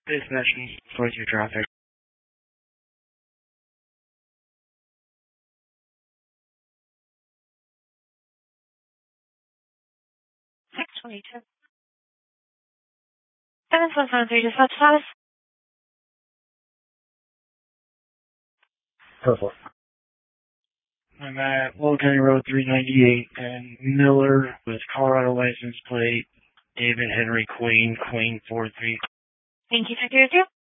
Dispatch for your traffic. Six 22. 773 dispatch status. Perfect. I'm at Will County Road 398 and Miller with Colorado license plate David Henry Queen, Queen 43. Thank you, Security.